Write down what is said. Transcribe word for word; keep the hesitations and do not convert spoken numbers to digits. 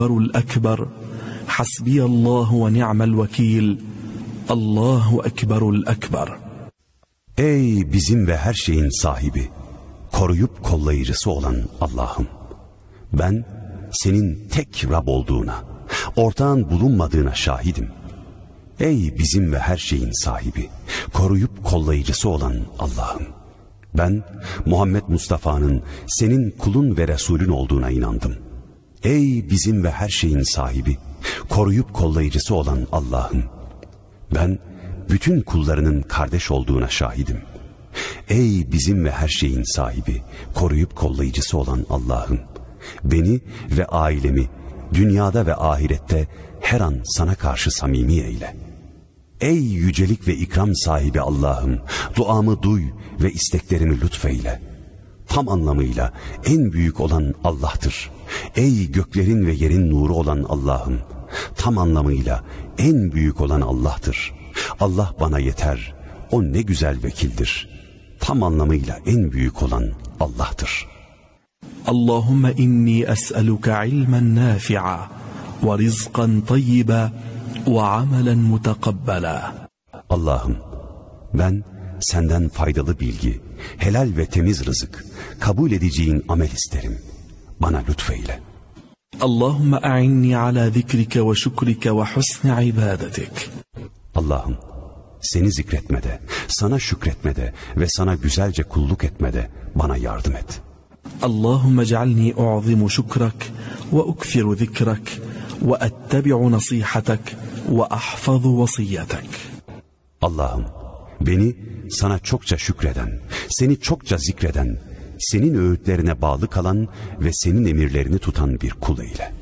الأكبر حسبي الله ونعم الوكيل الله أكبر الأكبر. Ey bizim ve her şeyin sahibi, koruyup kollayıcısı olan Allah'ım, ben senin tek Rab olduğuna, ortağın bulunmadığına şahidim. Ey bizim ve her şeyin sahibi, koruyup kollayıcısı olan Allah'ım, ben Muhammed Mustafa'nın senin kulun ve Resulün olduğuna inandım. Ey bizim ve her şeyin sahibi, koruyup kollayıcısı olan Allah'ım, ben bütün kullarının kardeş olduğuna şahidim. Ey bizim ve her şeyin sahibi, koruyup kollayıcısı olan Allah'ım, beni ve ailemi dünyada ve ahirette her an sana karşı samimi eyle. Ey yücelik ve ikram sahibi Allah'ım, duamı duy ve isteklerimi lütfeyle. Tam anlamıyla en büyük olan Allah'tır. Ey göklerin ve yerin nuru olan Allah'ım, tam anlamıyla en büyük olan Allah'tır. Allah bana yeter, o ne güzel vekildir. Tam anlamıyla en büyük olan Allah'tır. Allahümme inni es'eluke ilmen nafi'a ve rizqan tayyiba ve amelen mutakabbala. Allah'ım, ben senden faydalı bilgi, helal ve temiz rızık, kabul edeceğin amel isterim. Bana lütfeyle. Allahümme a'inni ala zikrike ve şükrike ve husni ibadetik. Allah'ım, seni zikretmede, sana şükretmede ve sana güzelce kulluk etmede bana yardım et. Allahümme cealni u'zimu şükrak ve ukfiru zikrak ve ettebi'u nasihatak ve ahfazu vasiyyetek. Allah'ım, beni sana çokça şükreden, seni çokça zikreden, senin öğütlerine bağlı kalan ve senin emirlerini tutan bir kul eyle.